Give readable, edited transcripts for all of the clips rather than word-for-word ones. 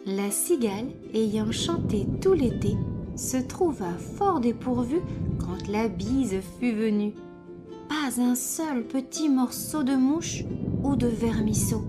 La cigale, ayant chanté tout l'été, se trouva fort dépourvue quand la bise fut venue. Pas un seul petit morceau de mouche ou de vermisseau.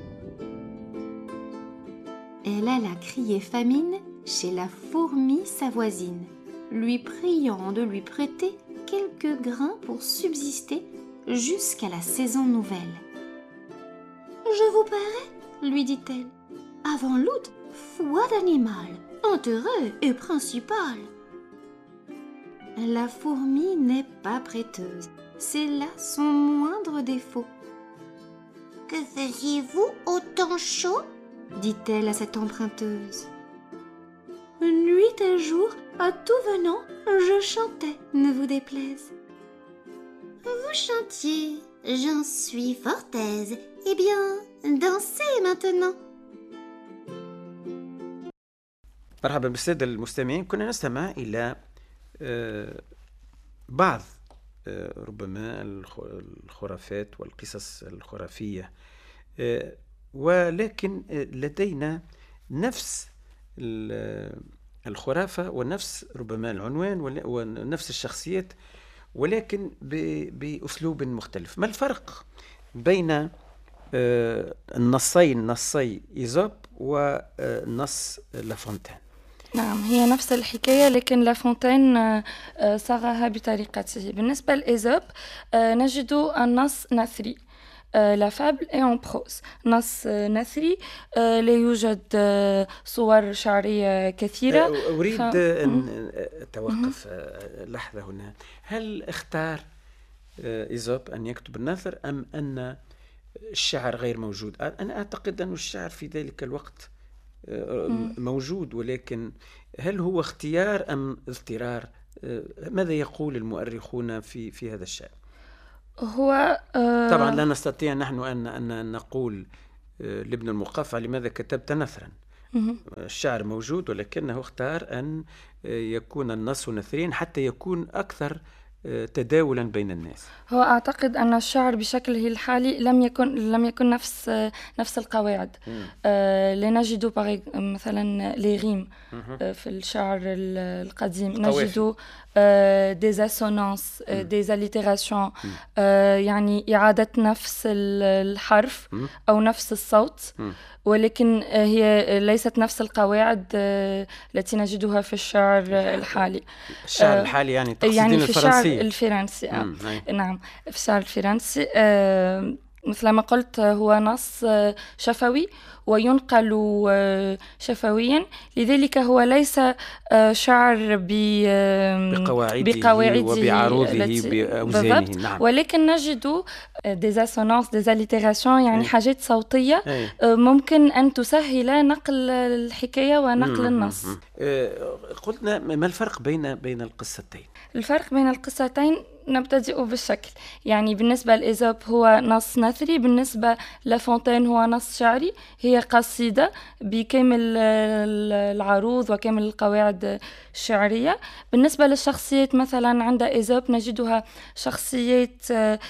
Elle alla crier famine chez la fourmi sa voisine, lui priant de lui prêter quelques grains pour subsister jusqu'à la saison nouvelle. « Je vous paierai, lui dit-elle, avant l'août, foi d'animal, intérêt et principal. » La fourmi n'est pas prêteuse, c'est là son moindre défaut. « Que faisiez-vous au temps chaud ?» dit-elle à cette emprunteuse. « Nuit et jour, à tout venant, je chantais, ne vous déplaise. »« Vous chantiez, j'en suis fort aise. Eh bien, dansez maintenant. » مرحبا بالسادة المستمعين. كنا نستمع إلى بعض ربما الخرافات والقصص الخرافية، ولكن لدينا نفس الخرافة ونفس ربما العنوان ونفس الشخصيات، ولكن بأسلوب مختلف. ما الفرق بين النصين، نصي إيزوب ونص لافونتين؟ نعم، هي نفس الحكاية، لكن لافونتين صاغها بطريقته. بالنسبة لإيزوب نجد النص نثري، لا فابل اي اون بروز، نص نثري، لا يوجد صور شعرية كثيرة. أريد أن أتوقف لحظة هنا. هل اختار إيزوب أن يكتب النثر أم أن الشعر غير موجود؟ أنا أعتقد أن الشعر في ذلك الوقت موجود، ولكن هل هو اختيار أم اضطرار؟ ماذا يقول المؤرخون في هذا الشأن؟ هو طبعا لا نستطيع نحن أن نقول لابن المقفع لماذا كتبت نثرا. الشعر موجود، ولكنه اختار أن يكون النص نثرين حتى يكون أكثر تداولا بين الناس. هو أعتقد أن الشعر بشكله الحالي لم يكن نفس القواعد. لنجد مثلا ليغيم في الشعر القديم، نجد des assonances, des allitérations، يعني إعادة نفس الحرف أو نفس الصوت، ولكن هي ليست نفس القواعد التي نجدها في الشعر الحالي. الشعر الحالي يعني تقصدين يعني في الفرنسي؟ الشعر الفرنسي. نعم، في الشعر الفرنسي مثل ما قلت هو نص شفوي وينقل شفويا، لذلك هو ليس شعر بقواعده وبعروضه بأوزانه. نعم. ولكن نجد des assonances, des allitérations، يعني حاجات صوتية ممكن أن تسهل نقل الحكاية ونقل النص. قلنا ما الفرق بين القصتين؟ الفرق بين القصتين نبتدئ بالشكل، يعني بالنسبة لإيزوب هو نص نثري، بالنسبة لفونتين هو نص شعري، هي قصيدة بكامل العروض وكامل القواعد الشعرية. بالنسبة للشخصيات مثلا عند إيزوب نجدها شخصيات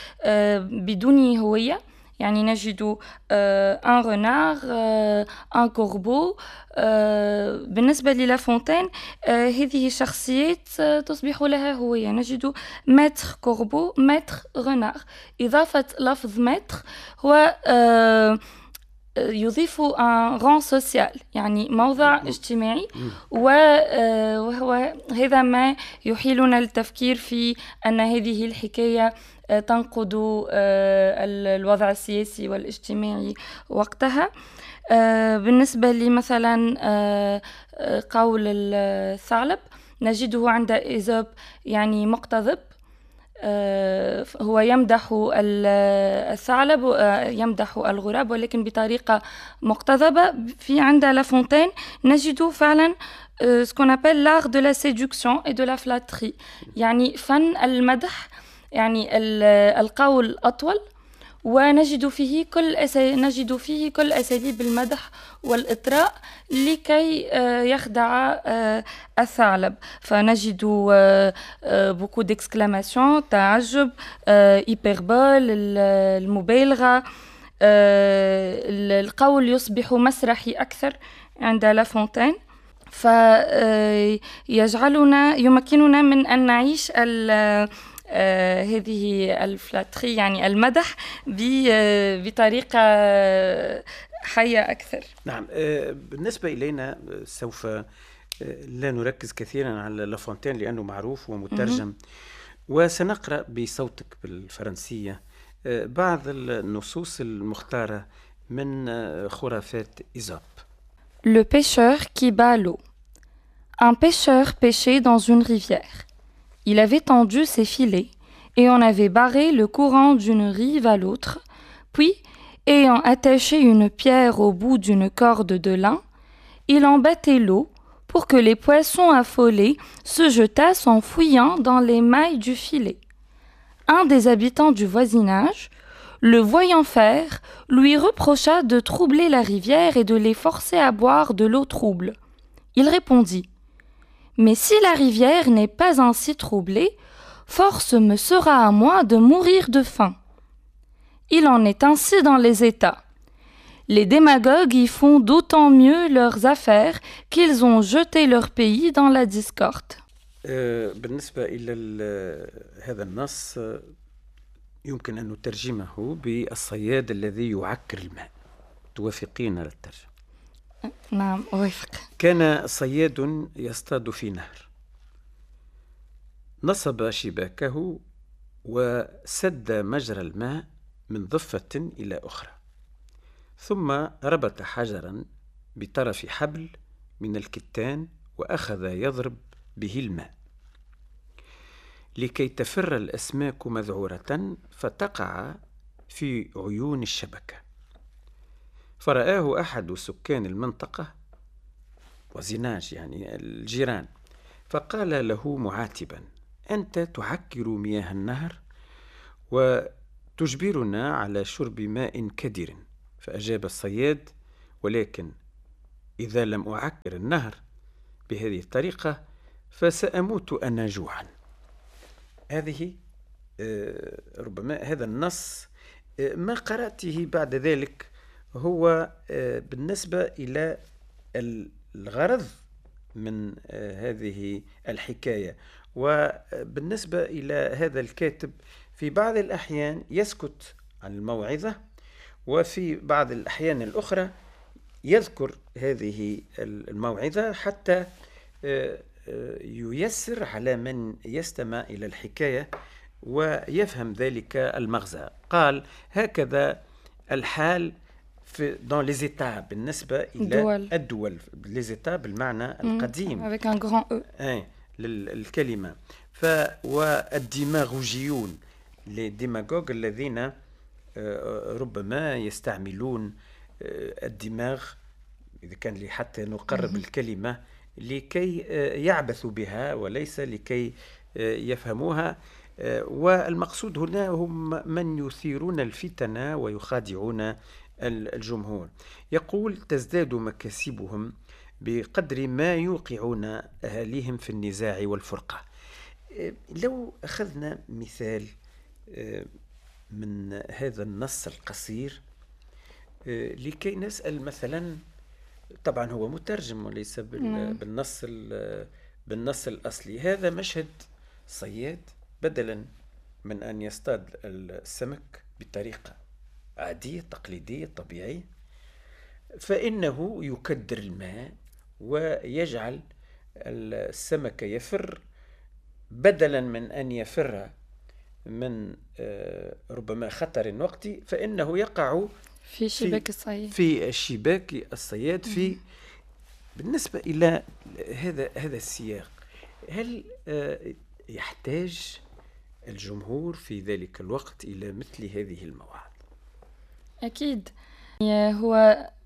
بدون هوية، يعني نجد un renard, un corbeau. بالنسبة للافونتين هذه الشخصيات تصبح لها هوية، نجد ماتر كوربو، ماتر رنار. إضافة لفظ ماتر هو يضيف un rang social، يعني موضع اجتماعي، وهو هذا ما يحيلنا للتفكير في أن هذه الحكاية تنقض الوضع السياسي والاجتماعي وقتها. بالنسبة لي مثلا قول الثعلب نجده عند إيزوب يعني مقتضب، هو يمدح الثعلب، يمدح الغراب، ولكن بطريقة مقتضبة. في عند لافونتين نجد فعلا ce qu'on appelle l'art de la séduction et de la flatterie، يعني فن المدح، يعني القول أطول، ونجد فيه كل أساليب المدح والإطراء لكي يخدع الثعلب. فنجد beaucoup d'exclamations، تعجب، hyperbole، المبالغة، القول يصبح مسرحي أكثر عند لافونتين، فيجعلنا يمكننا من أن نعيش هذه الفلاتري يعني المدح بطريقة حية أكثر. نعم. بالنسبة إلينا سوف لا نركز كثيرا على لافونتين لأنه معروف ومترجم، وسنقرأ بصوتك بالفرنسية بعض النصوص المختارة من خرافات إيزوب. Le pêcheur qui bat l'eau. Un pêcheur pêchait dans une rivière. Il avait tendu ses filets et en avait barré le courant d'une rive à l'autre, puis, ayant attaché une pierre au bout d'une corde de lin, il en battait l'eau pour que les poissons affolés se jetassent en fouillant dans les mailles du filet. Un des habitants du voisinage, le voyant faire, lui reprocha de troubler la rivière et de les forcer à boire de l'eau trouble. Il répondit: « Mais si la rivière n'est pas ainsi troublée, force me sera à moi de mourir de faim. » Il en est ainsi dans les États. Les démagogues y font d'autant mieux leurs affaires qu'ils ont jeté leur pays dans la discorde. بالنسبة إلى هذا النص يمكن أن نترجمه بالصياد الذي يعكر الماء. توافقين على الترجمة؟ نعم أوافق. كان صياد يصطاد في نهر، نصب شباكه وسد مجرى الماء من ضفة إلى أخرى، ثم ربط حجرا بطرف حبل من الكتان وأخذ يضرب به الماء لكي تفر الأسماك مذعورة فتقع في عيون الشبكة. فرآه أحد سكان المنطقة وزناج يعني الجيران، فقال له معاتبا: أنت تعكر مياه النهر وتجبرنا على شرب ماء كدر. فأجاب الصياد: ولكن إذا لم أعكر النهر بهذه الطريقة فسأموت أنا جوعا. هذه ربما هذا النص ما قرأته بعد ذلك هو بالنسبة إلى الغرض من هذه الحكاية، وبالنسبة إلى هذا الكاتب في بعض الأحيان يسكت عن الموعظة، وفي بعض الأحيان الأخرى يذكر هذه الموعظة حتى ييسر على من يستمع إلى الحكاية ويفهم ذلك المغزى. قال: هكذا الحال في dans les états بالنسبة إلى الدول. les états بالمعنى القديم avec un grand E للكلمة. والديماغوجيون للديماغوج الذين ربما يستعملون الدماغ إذا كان لي حتى نقرب الكلمة لكي يعبثوا بها وليس لكي يفهموها. والمقصود هنا هم من يثيرون الفتن ويخادعون الجمهور. يقول: تزداد مكاسبهم بقدر ما يوقعون أهاليهم في النزاع والفرقة. لو أخذنا مثال من هذا النص القصير لكي نسأل مثلا، طبعا هو مترجم وليس بالنص الأصلي. هذا مشهد صياد بدلا من أن يصطاد السمك بطريقة عادية تقليدية طبيعية، فإنه يكدر الماء ويجعل السمك يفر بدلا من أن يفر من ربما خطر وقتي، فإنه يقع في شباك الصياد في شباك الصياد. في بالنسبة إلى هذا السياق، هل يحتاج الجمهور في ذلك الوقت إلى مثل هذه المواعظ؟ أكيد. هو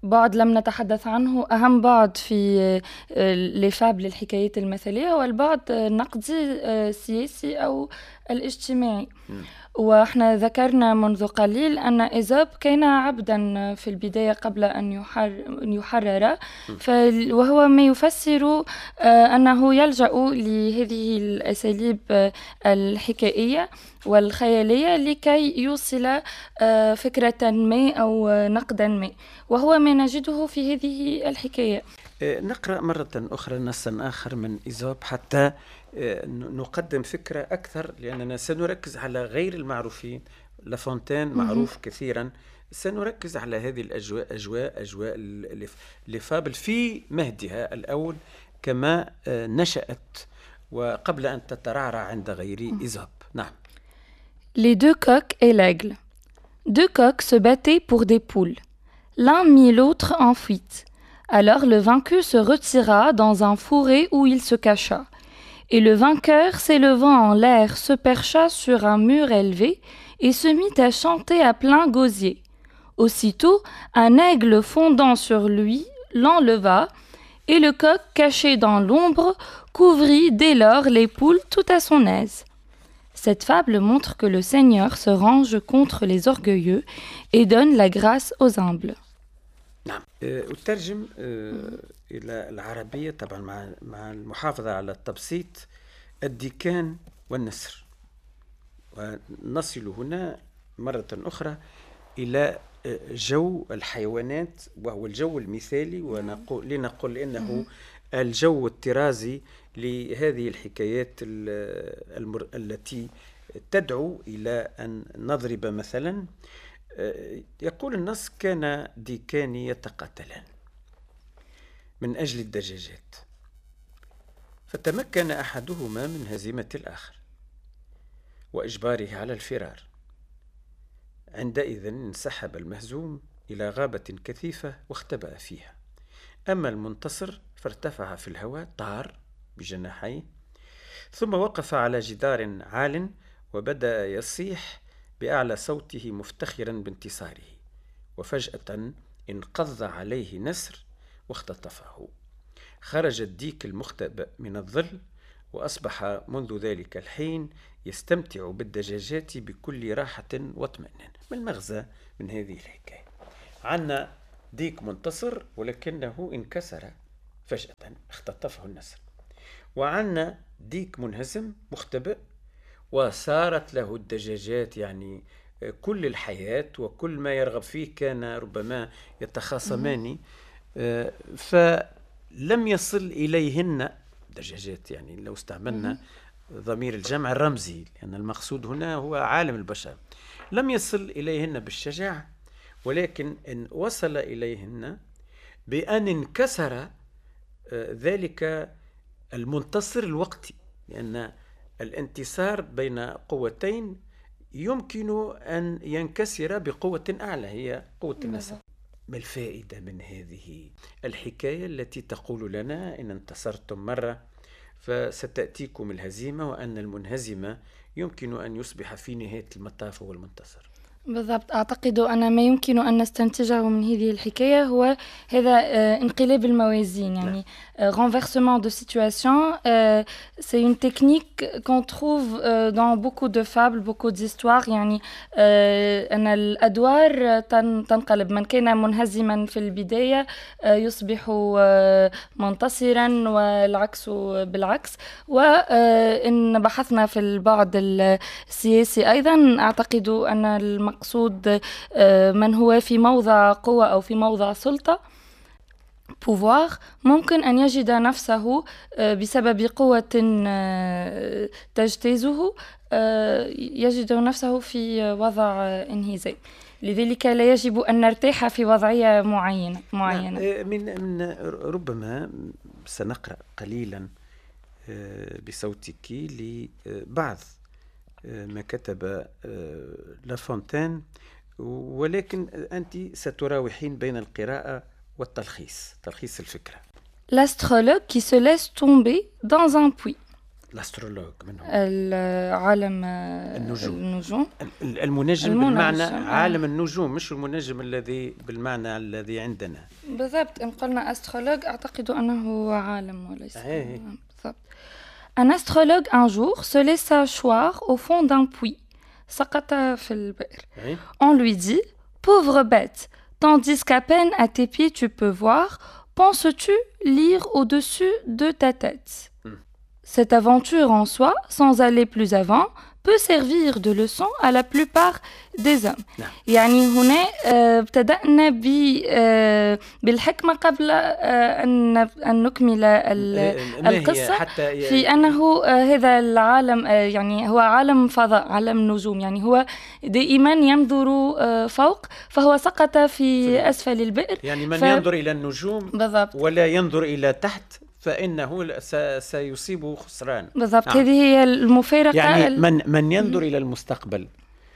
بعد لم نتحدث عنه، أهم بعد في لي فابل الحكايات المثلية هو البعد النقدي السياسي أو الاجتماعي. وإحنا ذكرنا منذ قليل أن إيزوب كان عبدا في البداية قبل أن يحرر، وهو ما يفسر أنه يلجأ لهذه الأساليب الحكائية والخيالية لكي يوصل فكرة ما أو نقدا ما، وهو ما نجده في هذه الحكاية. نقرأ مرة أخرى نصا آخر من إيزوب حتى نقدم فكرة أكثر، لأننا سنركز على غير المعروفين. لافونتين معروف كثيرا، سنركز على هذه الأجواء، أجواء لفابل في مهدها الأول كما نشأت وقبل أن تترعرع عند غير إيزوب. نعم. Les deux coqs et l'aigle. Deux coqs se battaient pour des poules. L'un mit l'autre en fuite. Alors le vaincu se retira dans un fourré où il se cacha. Et le vainqueur, s'élevant en l'air, se percha sur un mur élevé et se mit à chanter à plein gosier. Aussitôt, un aigle fondant sur lui l'enleva, et le coq, caché dans l'ombre, couvrit dès lors les poules tout à son aise. Cette fable montre que le Seigneur se range contre les orgueilleux et donne la grâce aux humbles. نعم. أترجم إلى العربية طبعا مع المحافظة على التبسيط. الديكان والنسر. ونصل هنا مرة أخرى إلى جو الحيوانات، وهو الجو المثالي، لنقول إنه الجو الطرازي لهذه الحكايات التي تدعو إلى أن نضرب مثلا. يقول النص: كان ديكان يتقاتلان من أجل الدجاجات، فتمكن أحدهما من هزيمة الآخر وإجباره على الفرار. عندئذ انسحب المهزوم إلى غابة كثيفة واختبأ فيها. أما المنتصر فارتفع في الهواء، طار بجناحيه، ثم وقف على جدار عال وبدأ يصيح بأعلى صوته مفتخرا بانتصاره. وفجأة انقض عليه نسر واختطفه. خرج الديك المختبئ من الظل، وأصبح منذ ذلك الحين يستمتع بالدجاجات بكل راحة واطمئنان. ما المغزى من هذه الحكاية؟ عنا ديك منتصر ولكنه انكسر فجأة، اختطفه النسر. وعنا ديك منهزم مختبئ وصارت له الدجاجات، يعني كل الحياة وكل ما يرغب فيه كان ربما يتخاصمان، فلم يصل إليهن دجاجات، يعني لو استعملنا ضمير الجمع الرمزي، لأن المقصود هنا هو عالم البشر. لم يصل إليهن بالشجاعة، ولكن إن وصل إليهن بأن انكسر ذلك المنتصر الوقتي، لأن الانتصار بين قوتين يمكن أن ينكسر بقوة أعلى، هي قوة النسب. ما الفائدة من هذه الحكاية التي تقول لنا إن انتصرتم مرة فستأتيكم الهزيمة، وأن المنهزم يمكن أن يصبح في نهاية المطاف هو المنتصر؟ بالضبط. أعتقد أن ما يمكن أن نستنتجه من هذه الحكاية هو هذا انقلاب الموازين، يعني renversement de situation. C'est une technique qu'on trouve dans beaucoup de fables, beaucoup d'histoires. يعني أن الأدوار تنقلب، من كان منهزما في البداية يصبح منتصرا والعكس بالعكس. وإن بحثنا في البعد السياسي أيضا، أعتقد أن المقصود من هو في موضع قوة أو في موضع سلطة pouvoir ممكن أن يجد نفسه بسبب قوة تجتازه يجد نفسه في وضع انهزام. لذلك لا يجب أن نرتاح في وضعية معينة. من ربما سنقرأ قليلا بصوتك لبعض ما كتب لافونتين، ولكن أنت ستراوحين بين القراءة والتلخيص، تلخيص الفكرة. L'astrologue qui se laisse tomber dans un puits. الاسترولوج من هو؟ عالم النجوم. المنجم بالمعنى عالم النجوم، مش المنجم الذي بالمعنى الذي عندنا. بالضبط، إن قلنا أسترولوج أعتقد أنه عالم وليس بالضبط. Un astrologue un jour se laissa choir au fond d'un puits. سقط في البئر. On lui dit: pauvre bête, tandis qu'à peine à tes pieds tu peux voir, penses-tu lire au-dessus de ta tête? Cette aventure en soi, sans aller plus avant, peut servir de leçon à la plupart des hommes. يعني هنا ابتدأنا بالحكمة قبل أن نكمل القصة في أنه هذا العالم يعني هو عالم فضاء، عالم نجوم، يعني هو دائما ينظر فوق، فهو سقط في أسفل البئر. يعني من ينظر إلى النجوم بالضبط ولا ينظر إلى تحت فإنه سيصيبه خسران. بالضبط. هذه هي المفارقة. يعني من ينظر إلى المستقبل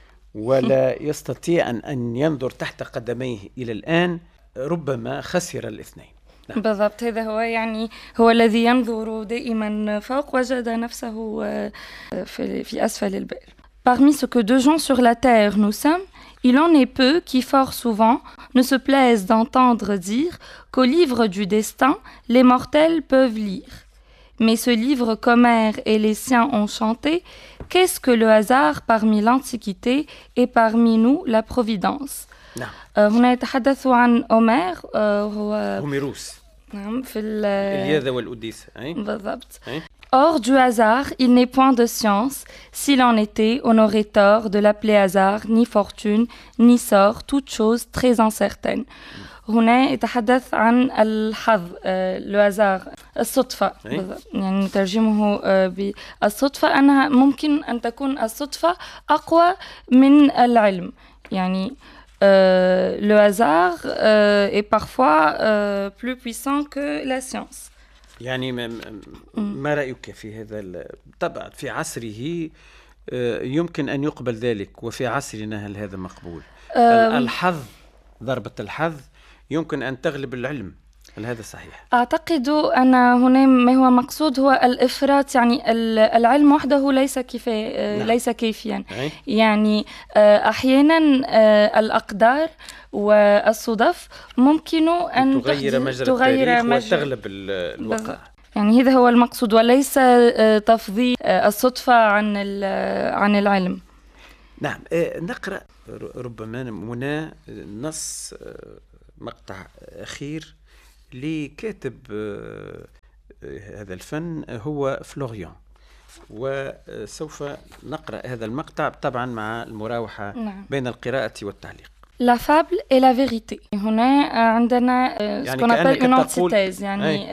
ولا يستطيع أن ينظر تحت قدميه إلى الآن ربما خسر الاثنين. بالضبط، هذا هو، يعني هو الذي ينظر دائما فوق وجد نفسه في أسفل البئر. Parmi ce que deux gens sur la terre nous sommes, il en est peu qui fort souvent ne se plaisent d'entendre dire qu'au livre du destin, les mortels peuvent lire. Mais ce livre qu'Homère et les siens ont chanté, qu'est-ce que le hasard parmi l'Antiquité et parmi nous la Providence? هنا يتحدث عن هومير، هو هوميروس. نعم، في الإلياذة والأوديسة. بالضبط. Or du hasard, il n'est point de science. S'il en était, on aurait tort de l'appeler hasard, ni fortune, ni sort, toute chose très incertaine. هنا يتحدث عن الحظ، الهازار، الصدفة. يعني نترجمه بالصدفة أنها ممكن أن تكون الصدفة أقوى من العلم. يعني le hasard est parfois plus puissant que la science. يعني ما رأيك في هذا؟ طبعا في عصره يمكن أن يقبل ذلك، وفي عصرنا هل هذا مقبول؟ الحظ، ضربة الحظ يمكن أن تغلب العلم، هل هذا صحيح؟ أعتقد أن هنا ما هو مقصود هو الإفراط، يعني العلم وحده ليس كفاية، ليس كافيا. يعني أحيانا الأقدار والصدف ممكن أن تغير مجرى التاريخ وتغلب الواقع. يعني هذا هو المقصود، وليس تفضيل الصدفة عن العلم. نعم. نقرأ ربما هنا نص مقطع أخير لكاتب هذا الفن هو فلوريان، وسوف نقرأ هذا المقطع طبعا مع المراوحة بين القراءة والتعليق. La fable et la vérité. هنا عندنا ce qu'on appelle une antithèse، يعني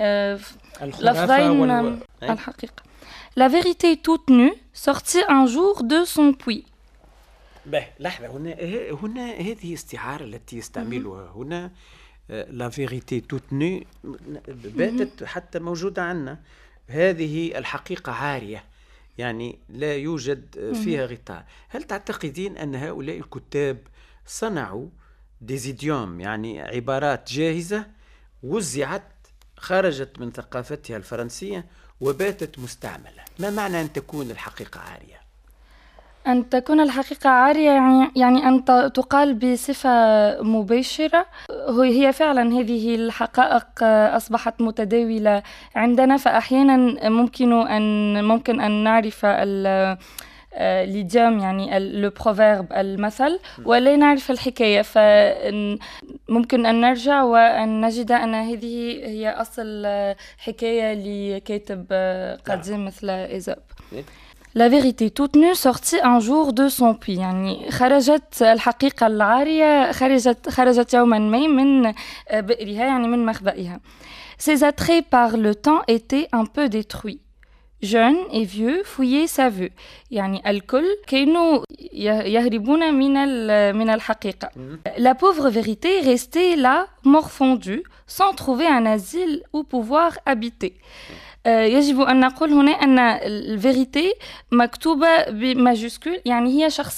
لفظين الحقيقة. La vérité toute nue sortit un jour de son puits. لحظة، هنا هذه استعارة التي يستعملها هنا. لا فيغيتي توت نو باتت حتى موجودة عندنا. هذه الحقيقة عارية، يعني لا يوجد فيها غطاء. هل تعتقدين أن هؤلاء الكتاب صنعوا ديزيديوم، يعني عبارات جاهزة وزعت خرجت من ثقافتها الفرنسية وباتت مستعملة؟ ما معنى أن تكون الحقيقة عارية؟ أن تكون الحقيقة عارية يعني أن تقال بصفة مباشرة. هي فعلا هذه الحقائق أصبحت متداولة عندنا، فأحيانا ممكن أن نعرف الإيديوم، يعني البروفيرب، المثل، ولا نعرف الحكاية. فممكن أن نرجع وأن نجد أن هذه هي أصل حكاية لكاتب قديم مثل إيزوب. La vérité toute nue sortit un jour de son puits. يعني خرجت الحقيقة العارية، خرجت يوما ما من بئرها، يعني من مخبئها. Ses attraits par le temps étaient un peu détruits. Jeunes et vieux fouillaient sa vue. يعني الكل كانوا يهربون من الحقيقة. La pauvre vérité restait là, morfondue, sans trouver un asile où pouvoir habiter. يجب أن نقول هنا أن الفيريتي مكتوبة بماجسكول، يعني هي شخصية،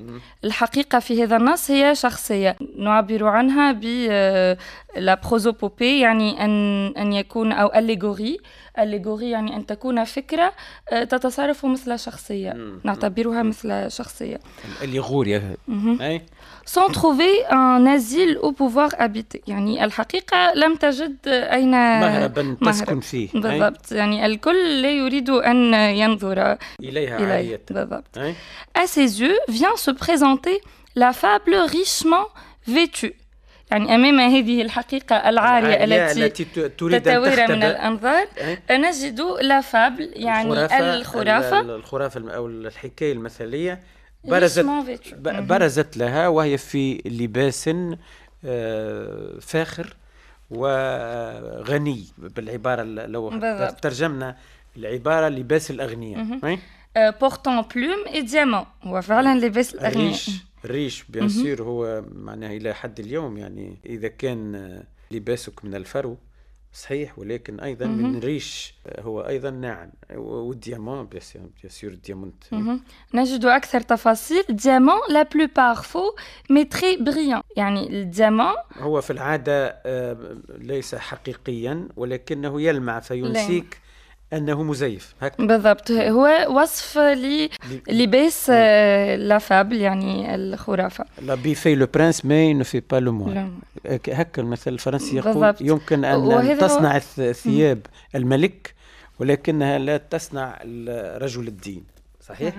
الحقيقة في هذا النص هي شخصية نعبر عنها لا بروزوبوبي، يعني أن يكون أو أليغوري يعني أن تكون فكرة تتصرف مثل شخصية، نعتبرها مثل شخصية. الأليغوريا sans trouver un asile au pouvoir habiter، يعني الحقيقة لم تجد أين مهربا تسكن فيه. بالضبط، يعني الكل لا يريد أن ينظر إليها. بالضبط. À ses yeux vient se présenter la fable richement vêtue، يعني أمام هذه الحقيقة العارية التي تتوارى من الأنظار نجد لا فابل، يعني الخرافة أو الحكاية المثلية برزت لها وهي في لباس فاخر وغني، بالعبارة لو ترجمنا العبارة لباس الأغنياء. portant plume et diamant، هو فعلا لباس الأغنياء. الريش بيان سور هو معناها إلى حد اليوم، يعني إذا كان لباسك من الفرو صحيح، ولكن أيضا من الريش هو أيضا ناعم، والديامون بيان سور الديامونت. نجد أكثر تفاصيل. ديامون لا بلوبار فو مي تري بريان، يعني الديامون هو في العادة ليس حقيقيا ولكنه يلمع فينسيك أنه مزيف. بالضبط، هو وصف لباس لا فابل، يعني الخرافة. لا بي في لو برانس مي نو في با لو موان، هكا المثل الفرنسي يقول يمكن أن تصنع ثياب الملك ولكنها لا تصنع رجل الدين. صحيح؟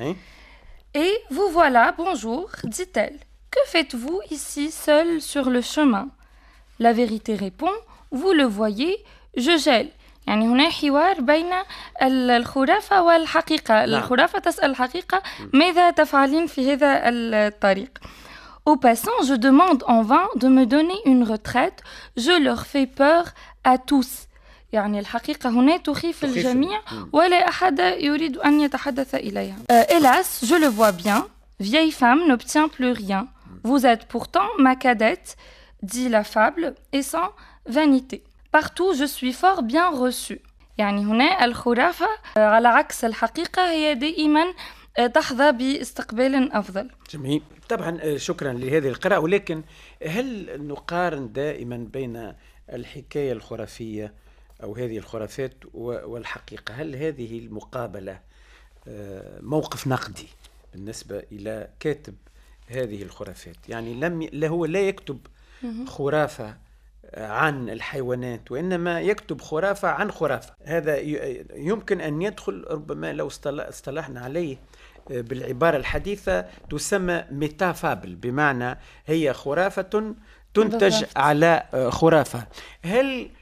Et vous voilà, bonjour, dit-elle. Que faites-vous ici seul sur le chemin? La vérité répond, vous le voyez, je gèle. يعني هنا حوار بين الخرافة والحقيقة. الخرافة تسأل الحقيقة ماذا تفعلين في هذا الطريق. Au passant, je demande en vain de me donner une retraite. Je leur fais peur à tous. يعني الحقيقة هنا تخيف الجميع ولا أحد يريد أن يتحدث إليها. Hélas, je le vois bien. Vieille femme n'obtient plus rien. Vous êtes pourtant ma cadette, dit la fable, et sans vanité. Partout je suis fort bien reçu. يعني هنا الخرافة على عكس الحقيقة هي دائما تحظى باستقبال أفضل. جميل. طبعا شكرا لهذه القراءة، ولكن هل نقارن دائما بين الحكاية الخرافية أو هذه الخرافات والحقيقة؟ هل هذه المقابلة موقف نقدي بالنسبة إلى كاتب هذه الخرافات؟ يعني هو لا يكتب خرافة عن الحيوانات وإنما يكتب خرافة عن خرافة. هذا يمكن أن يدخل ربما لو اصطلحنا عليه بالعبارة الحديثة تسمى ميتافابل، بمعنى هي خرافة تنتج على خرافة. هل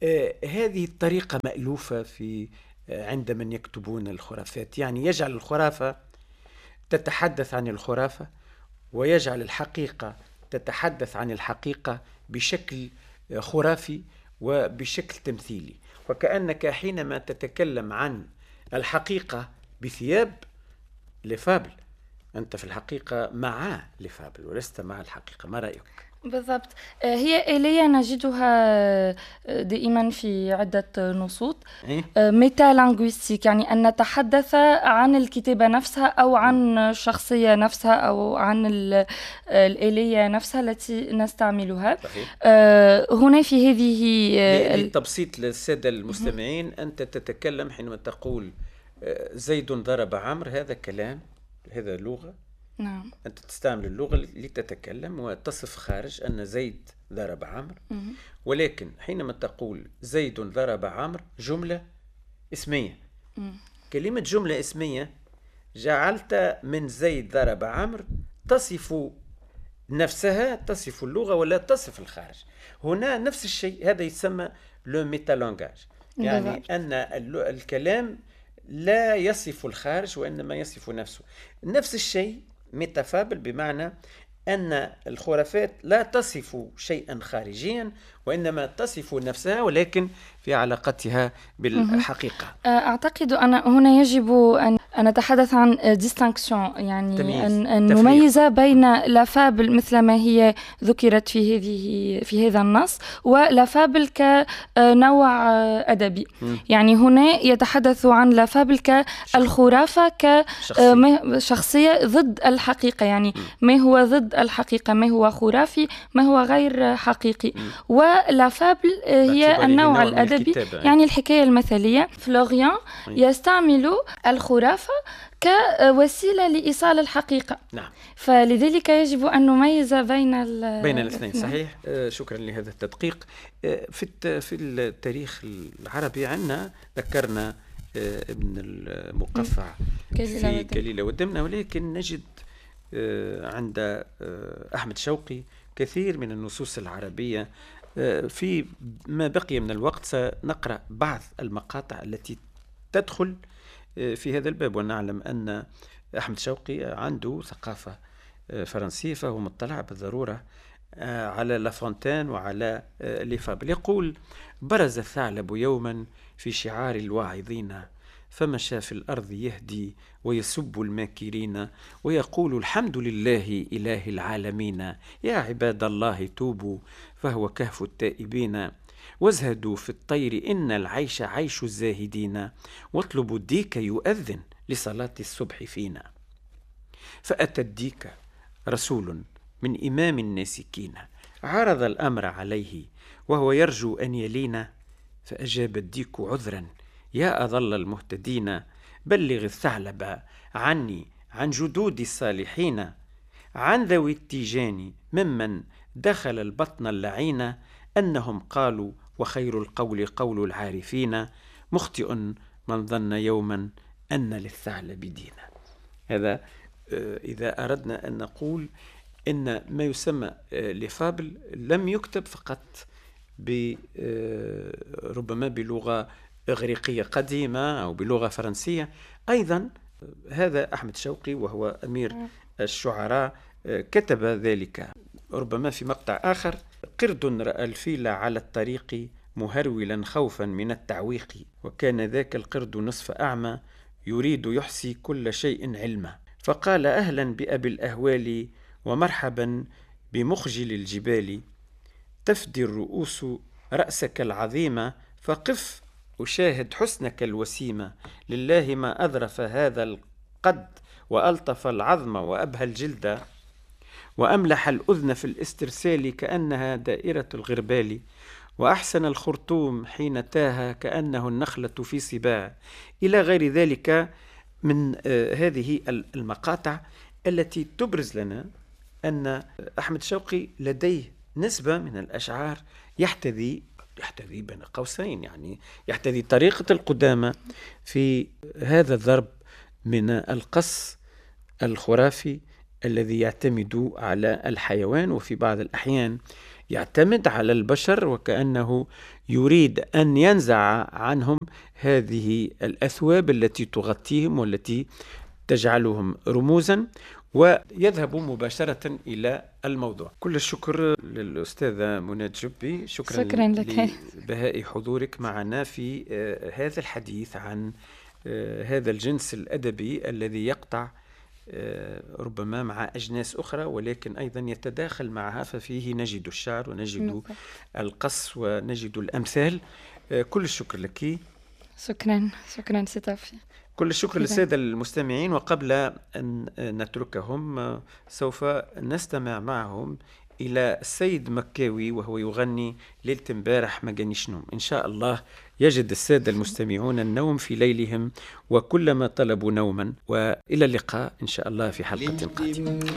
هذه الطريقة مألوفة في عند من يكتبون الخرافات؟ يعني يجعل الخرافة تتحدث عن الخرافة ويجعل الحقيقة تتحدث عن الحقيقة بشكل خرافي وبشكل تمثيلي، وكأنك حينما تتكلم عن الحقيقة بثياب لفابل أنت في الحقيقة مع لفابل ولست مع الحقيقة. ما رأيك؟ بالضبط، هي آلية نجدها دائما في عدة نصوص ميتالانغويستيك، يعني أن نتحدث عن الكتابة نفسها أو عن الشخصية نفسها أو عن الآلية نفسها التي نستعملها. هنا في هذه للتبسيط للسادة المستمعين، أنت تتكلم حينما تقول زيد ضرب عمرو، هذا كلام، هذا لغة. نعم. أنت تستعمل اللغة لتتكلم وتصف خارج أن زيد ضرب عمرو، ولكن حينما تقول زيد ضرب عمرو جملة اسمية. كلمة جملة اسمية جعلت من زيد ضرب عمرو تصف نفسها، تصف اللغة ولا تصف الخارج. هنا نفس الشيء، هذا يسمى لو ميتالانجاج، يعني أن الكلام لا يصف الخارج وإنما يصف نفسه. نفس الشيء ميتافابل، بمعنى أن الخرافات لا تصف شيئا خارجيا وإنما تصف نفسها ولكن في علاقتها بالحقيقة. أعتقد أن هنا يجب أن أنا أتحدث عن distinction، يعني تمييز. أن نميز بين لا فابل مثل ما هي ذكرت في هذا النص، ولا فابل كنوع أدبي. يعني هنا يتحدث عن لا فابل كالخرافة، كشخصية ضد الحقيقة، يعني ما هو ضد الحقيقة، ما هو خرافي، ما هو غير حقيقي. ولا فابل هي النوع الأدبي، يعني الحكاية المثلية. فلوريان يستعمل الخرافة كوسيلة لإيصال الحقيقة. نعم. فلذلك يجب أن نميز بين الاثنين. صحيح. شكرا لهذا التدقيق. في التاريخ العربي عندنا ذكرنا ابن المقفع في كليلة والدمنة، ولكن نجد عند أحمد شوقي كثير من النصوص العربية. في ما بقي من الوقت سنقرأ بعض المقاطع التي تدخل في هذا الباب، ونعلم أن أحمد شوقي عنده ثقافة فرنسية، فهو مطلع بالضرورة على لافونتين وعلى لي فابل. يقول: برز الثعلب يوما في شعار الواعظين، فمشى في الأرض يهدي ويسب الماكرين، ويقول: الحمد لله إله العالمين، يا عباد الله توبوا فهو كهف التائبين، وازهدوا في الطير إن العيش عيش الزاهدين، واطلبوا الديك يؤذن لصلاة الصبح فينا. فأتى الديك رسول من إمام الناسكين، عرض الأمر عليه وهو يرجو أن يلين، فأجاب الديك: عذرا يا أضل المهتدين، بلغ الثعلب عني عن جدود الصالحين، عن ذوي التيجان ممن دخل البطن اللعين، أنهم قالوا وخير القول قول العارفين، مخطئ من ظن يوما أن للثعلب دينا. هذا إذا أردنا أن نقول إن ما يسمى لفابل لم يكتب فقط ربما بلغة إغريقية قديمة أو بلغة فرنسية، أيضا هذا أحمد شوقي وهو أمير الشعراء كتب ذلك ربما في مقطع آخر: قرد رأى الفيل على الطريق مهرولا خوفا من التعويق، وكان ذاك القرد نصف أعمى يريد يحصي كل شيء علما، فقال: أهلا بأبي الأهوال ومرحبا بمخجل الجبال، تفدي الرؤوس رأسك العظيم، فقف أشاهد حسنك الوسيم، لله ما أذرف هذا القد وألطف العظم وأبهى الجلد، وأملح الأذن في الاسترسال كأنها دائرة الغربال، وأحسن الخرطوم حين تاه كأنه النخلة في صباع، إلى غير ذلك من هذه المقاطع التي تبرز لنا أن أحمد شوقي لديه نسبة من الأشعار يحتذي بين قوسين، يعني يحتذي طريقة القدامى في هذا الضرب من القص الخرافي الذي يعتمد على الحيوان، وفي بعض الأحيان يعتمد على البشر، وكأنه يريد أن ينزع عنهم هذه الأثواب التي تغطيهم والتي تجعلهم رموزا، ويذهب مباشرة إلى الموضوع. كل الشكر للأستاذة منى جبي، شكرا لك لبهاء حضورك معنا في هذا الحديث عن هذا الجنس الأدبي الذي يقطع ربما مع أجناس أخرى ولكن أيضا يتداخل معها، ففيه نجد الشعر ونجد القص ونجد الأمثال. كل الشكر لك. شكرا ستافي. كل الشكر للسادة المستمعين. وقبل أن نتركهم سوف نستمع معهم إلى السيد مكاوي وهو يغني ليلة امبارح ما جانيش نوم. إن شاء الله يجد السادة المستمعون النوم في ليلهم وكلما طلبوا نوما، وإلى اللقاء إن شاء الله في حلقة قادمة.